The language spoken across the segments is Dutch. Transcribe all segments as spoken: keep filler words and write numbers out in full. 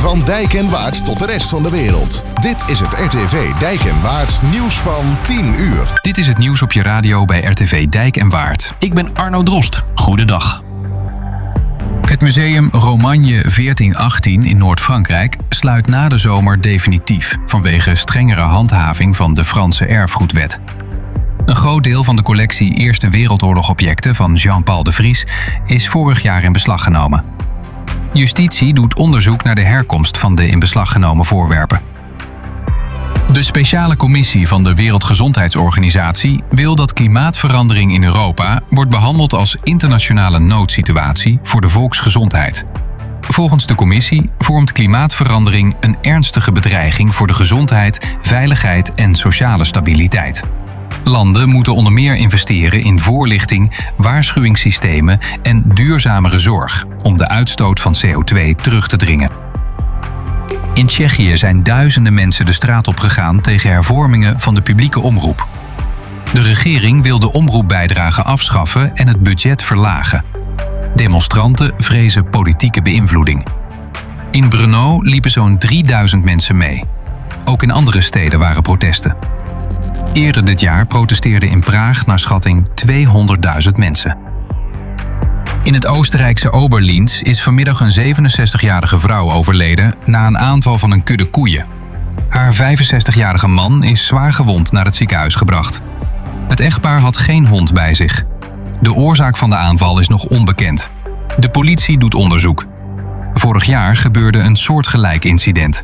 Van Dijk en Waard tot de rest van de wereld. Dit is het R T V Dijk en Waard nieuws van tien uur. Dit is het nieuws op je radio bij R T V Dijk en Waard. Ik ben Arno Drost. Goedendag. Het museum Romagne veertien achttien in Noord-Frankrijk sluit na de zomer definitief vanwege strengere handhaving van de Franse erfgoedwet. Een groot deel van de collectie Eerste Wereldoorlog-objecten van Jean-Paul de Vries is vorig jaar in beslag genomen. Justitie doet onderzoek naar de herkomst van de in beslag genomen voorwerpen. De speciale commissie van de Wereldgezondheidsorganisatie wil dat klimaatverandering in Europa wordt behandeld als internationale noodsituatie voor de volksgezondheid. Volgens de commissie vormt klimaatverandering een ernstige bedreiging voor de gezondheid, veiligheid en sociale stabiliteit. Landen moeten onder meer investeren in voorlichting, waarschuwingssystemen en duurzamere zorg om de uitstoot van C O twee terug te dringen. In Tsjechië zijn duizenden mensen de straat op gegaan tegen hervormingen van de publieke omroep. De regering wil de omroepbijdrage afschaffen en het budget verlagen. Demonstranten vrezen politieke beïnvloeding. In Brno liepen zo'n drieduizend mensen mee. Ook in andere steden waren protesten. Eerder dit jaar protesteerden in Praag naar schatting tweehonderdduizend mensen. In het Oostenrijkse Oberlinz is vanmiddag een zevenenzestigjarige vrouw overleden na een aanval van een kudde koeien. Haar vijfenzestigjarige man is zwaar gewond naar het ziekenhuis gebracht. Het echtpaar had geen hond bij zich. De oorzaak van de aanval is nog onbekend. De politie doet onderzoek. Vorig jaar gebeurde een soortgelijk incident.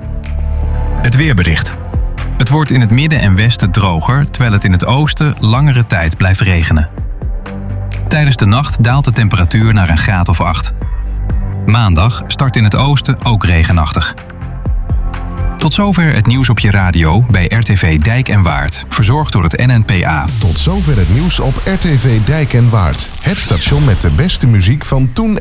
Het weerbericht. Het wordt in het midden en westen droger, terwijl het in het oosten langere tijd blijft regenen. Tijdens de nacht daalt de temperatuur naar een graad of acht. Maandag start in het oosten ook regenachtig. Tot zover het nieuws op je radio bij R T V Dijk en Waard, verzorgd door het N N P A. Tot zover het nieuws op R T V Dijk en Waard. Het station met de beste muziek van toen